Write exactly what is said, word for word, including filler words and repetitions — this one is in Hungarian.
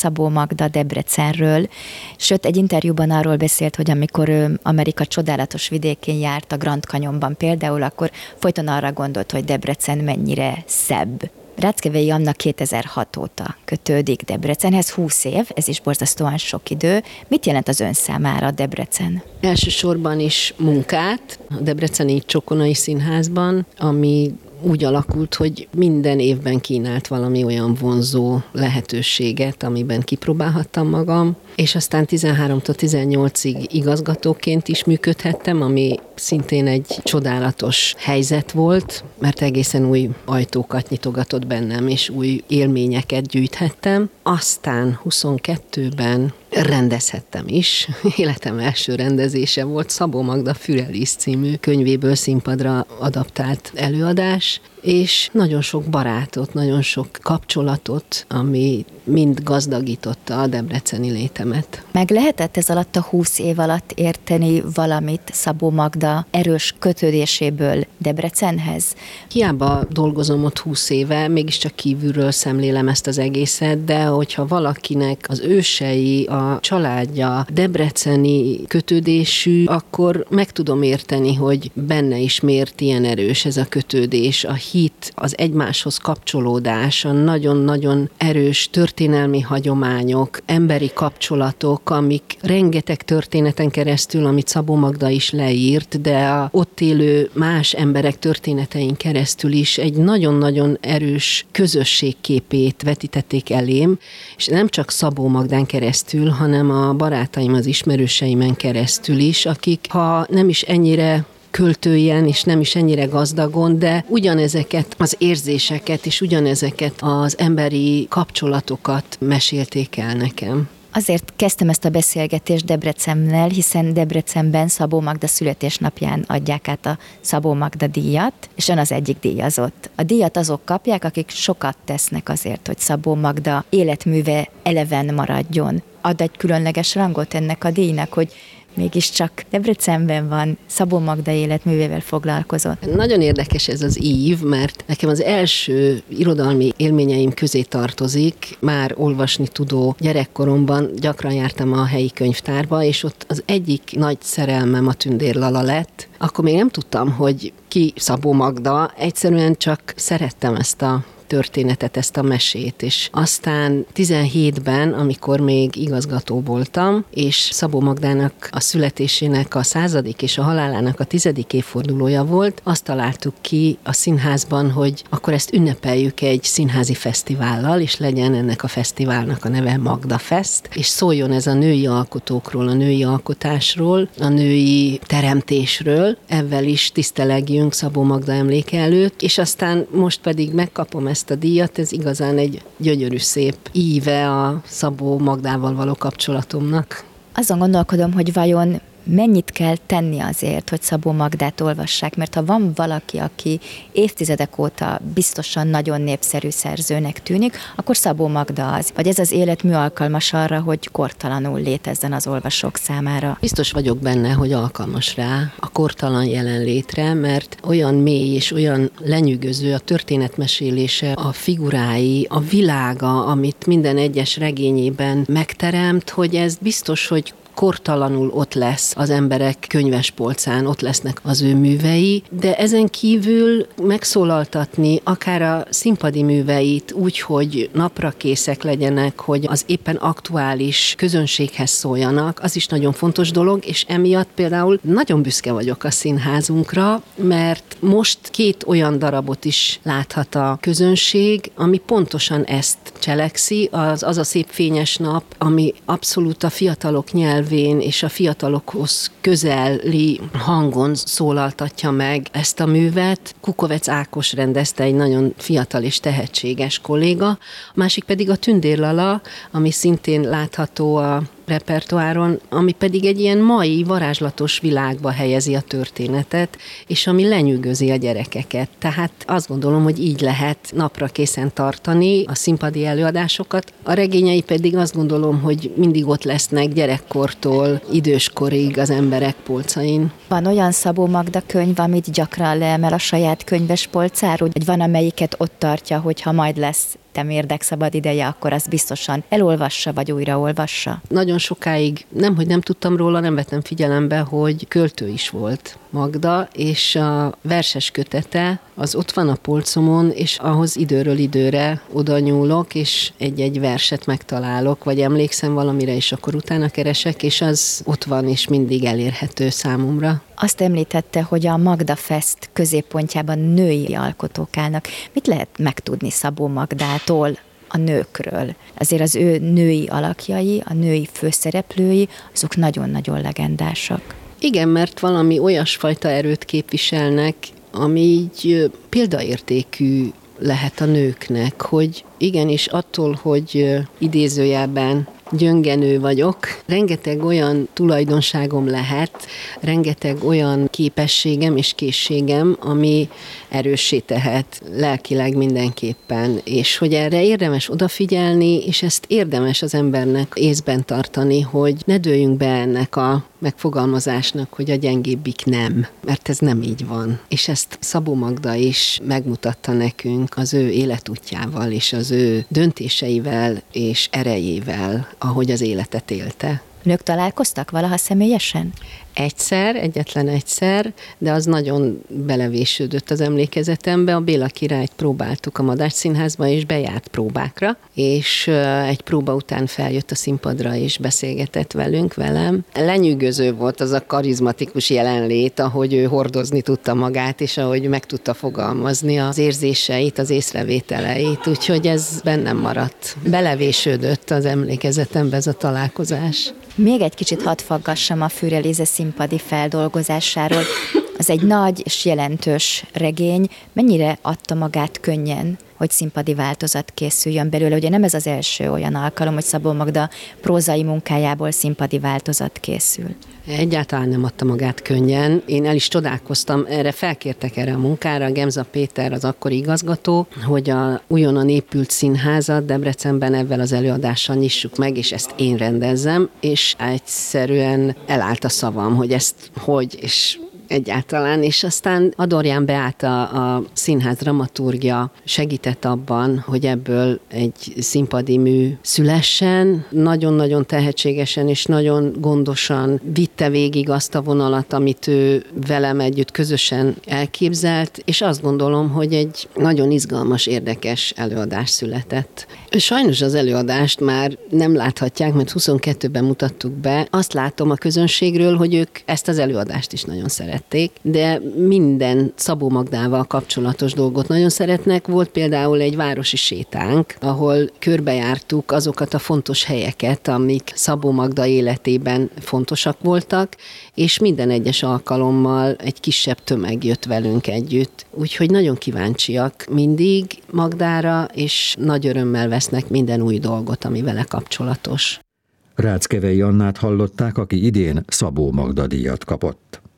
Szabó Magda Debrecenről, sőt egy interjúban arról beszélt, hogy amikor ő Amerika csodálatos vidékén járt, a Grand Canyonban például, akkor folyton arra gondolt, hogy Debrecen mennyire szebb. Ráckevei Anna kétezer-hat óta kötődik Debrecenhez, húsz év, ez is borzasztóan sok idő. Mit jelent az ön számára Debrecen? Elsősorban is munkát a Debreceni Csokonai Színházban, ami úgy alakult, hogy minden évben kínált valami olyan vonzó lehetőséget, amiben kipróbálhattam magam, és aztán tizenháromtól tizennyolcig igazgatóként is működhettem, ami szintén egy csodálatos helyzet volt, mert egészen új ajtókat nyitogatott bennem, és új élményeket gyűjthettem. Aztán huszonkettőben rendezhettem is. Életem első rendezése volt Szabó Magda Fürelis című könyvéből színpadra adaptált előadás, és nagyon sok barátot, nagyon sok kapcsolatot, ami mind gazdagította a debreceni létemet. Meg lehetett ez alatt a húsz év alatt érteni valamit Szabó Magda erős kötődéséből Debrecenhez? Hiába dolgozom ott húsz éve, mégiscsak kívülről szemlélem ezt az egészet, de hogyha valakinek az ősei, a családja debreceni kötődésű, akkor meg tudom érteni, hogy benne is miért ilyen erős ez a kötődés, a hit, az egymáshoz kapcsolódás, a nagyon-nagyon erős történelmi hagyományok, emberi kapcsolatok, amik rengeteg történeten keresztül, amit Szabó Magda is leírt, de a ott élő más emberek történetein keresztül is egy nagyon-nagyon erős közösségképét vetítették elém, és nem csak Szabó Magdán keresztül, hanem a barátaim, az ismerőseimen keresztül is, akik ha nem is ennyire költőjen, és nem is ennyire gazdagon, de ugyanezeket az érzéseket, és ugyanezeket az emberi kapcsolatokat mesélték el nekem. Azért kezdtem ezt a beszélgetést Debrecennel, hiszen Debrecenben Szabó Magda születésnapján adják át a Szabó Magda díjat, és ön az egyik díjazott. A díjat azok kapják, akik sokat tesznek azért, hogy Szabó Magda életműve eleven maradjon. Ad egy különleges rangot ennek a díjnak, hogy mégiscsak Debrecenben van, Szabó Magda életművével foglalkozott. Nagyon érdekes ez az ív, mert nekem az első irodalmi élményeim közé tartozik. Már olvasni tudó gyerekkoromban gyakran jártam a helyi könyvtárba, és ott az egyik nagy szerelmem a Tündér Lala lett. Akkor még nem tudtam, hogy ki Szabó Magda, egyszerűen csak szerettem ezt a történetet, ezt a mesét, és aztán tizenhétben, amikor még igazgató voltam, és Szabó Magdának a születésének a századik és a halálának a tizedik évfordulója volt, azt találtuk ki a színházban, hogy akkor ezt ünnepeljük egy színházi fesztivállal, és legyen ennek a fesztiválnak a neve Magda Fest, és szóljon ez a női alkotókról, a női alkotásról, a női teremtésről, ezzel is tisztelegjünk Szabó Magda emléke előtt, és aztán most pedig megkapom ezt a díjat, ez igazán egy gyönyörű szép íve a Szabó Magdával való kapcsolatomnak. Azon gondolkodom, hogy vajon mennyit kell tenni azért, hogy Szabó Magdát olvassák, mert ha van valaki, aki évtizedek óta biztosan nagyon népszerű szerzőnek tűnik, akkor Szabó Magda az. Vagy ez az életmű alkalmas arra, hogy kortalanul létezzen az olvasók számára? Biztos vagyok benne, hogy alkalmas rá a kortalan jelenlétre, mert olyan mély és olyan lenyűgöző a történetmesélése, a figurái, a világa, amit minden egyes regényében megteremt, hogy ez biztos, hogy kortalanul ott lesz az emberek könyvespolcán, ott lesznek az ő művei, de ezen kívül megszólaltatni akár a színpadi műveit úgy, hogy naprakészek legyenek, hogy az éppen aktuális közönséghez szóljanak, az is nagyon fontos dolog, és emiatt például nagyon büszke vagyok a színházunkra, mert most két olyan darabot is láthat a közönség, ami pontosan ezt cselekszi, az, az a szép fényes nap, ami abszolút a fiatalok nyelvén és a fiatalokhoz közeli hangon szólaltatja meg ezt a művet. Kukovec Ákos rendezte, egy nagyon fiatal és tehetséges kolléga, a másik pedig a Tündér Lala, ami szintén látható a repertoáron, ami pedig egy ilyen mai, varázslatos világba helyezi a történetet, és ami lenyűgözi a gyerekeket. Tehát azt gondolom, hogy így lehet napra készen tartani a színpadi előadásokat. A regényei pedig azt gondolom, hogy mindig ott lesznek gyerekkortól időskorig az emberek polcain. Van olyan Szabó Magda könyv, amit gyakran leemel a saját könyves polcáról, vagy van, amelyiket ott tartja, hogy ha majd lesz te mérdek szabad ideje, akkor azt biztosan elolvassa, vagy újraolvassa? Nagyon sokáig nem, hogy nem tudtam róla, nem vettem figyelembe, hogy költő is volt Magda, és a verses kötete az ott van a polcomon, és ahhoz időről időre oda nyúlok, és egy-egy verset megtalálok, vagy emlékszem valamire, és akkor utána keresek, és az ott van, és mindig elérhető számomra. Azt említette, hogy a Magda Fest középpontjában női alkotók állnak. Mit lehet megtudni Szabó Magdától a nőkről? Azért az ő női alakjai, a női főszereplői, azok nagyon-nagyon legendásak. Igen, mert valami olyasfajta erőt képviselnek, ami így példaértékű lehet a nőknek, hogy igenis attól, hogy idézőjelben gyöngenő vagyok, rengeteg olyan tulajdonságom lehet, rengeteg olyan képességem és készségem, ami erőssé tehet lelkileg mindenképpen, és hogy erre érdemes odafigyelni, és ezt érdemes az embernek észben tartani, hogy ne dőljünk be ennek a megfogalmazásnak, hogy a gyengébbik nem, mert ez nem így van. És ezt Szabó Magda is megmutatta nekünk az ő életútjával, és az ő döntéseivel és erejével, ahogy az életet élte. Nők találkoztak valaha személyesen? Egyszer, egyetlen egyszer, de az nagyon belevésődött az emlékezetembe. A Béla Királyt próbáltuk a Madách Színházba, és bejárt próbákra, és egy próba után feljött a színpadra, és beszélgetett velünk, velem. Lenyűgöző volt az a karizmatikus jelenlét, ahogy ő hordozni tudta magát, és ahogy meg tudta fogalmazni az érzéseit, az észrevételeit, úgyhogy ez bennem maradt. Belevésődött az emlékezetembe ez a találkozás. Még egy kicsit hadd faggassam a Fürelise színpadi feldolgozásáról. Az egy nagy és jelentős regény. Mennyire adta magát könnyen, hogy színpadi változat készüljön belőle? Ugye nem ez az első olyan alkalom, hogy Szabó Magda prózai munkájából színpadi változat készül. Egyáltalán nem adta magát könnyen. Én el is csodálkoztam, erre felkértek erre a munkára, Gemza Péter, az akkori igazgató, hogy a újonnan épült színházat Debrecenben ebben az előadással nyissuk meg, és ezt én rendezzem, és egyszerűen elállt a szavam, hogy ezt hogy, és egyáltalán, és aztán Adorján Beáta, a színház dramaturgja segített abban, hogy ebből egy színpadi mű szülessen. Nagyon-nagyon tehetségesen és nagyon gondosan vitte végig azt a vonalat, amit ő velem együtt közösen elképzelt, és azt gondolom, hogy egy nagyon izgalmas, érdekes előadás született. Sajnos az előadást már nem láthatják, mert huszonkettőben mutattuk be. Azt látom a közönségről, hogy ők ezt az előadást is nagyon szerették, de minden Szabó Magdával kapcsolatos dolgot nagyon szeretnek. Volt például egy városi sétánk, ahol körbejártuk azokat a fontos helyeket, amik Szabó Magda életében fontosak voltak, és minden egyes alkalommal egy kisebb tömeg jött velünk együtt. Úgyhogy nagyon kíváncsiak mindig Magdára, és nagy örömmel vesznek minden új dolgot, ami vele kapcsolatos. Ráckevei Annát hallották, aki idén Szabó Magda díjat kapott.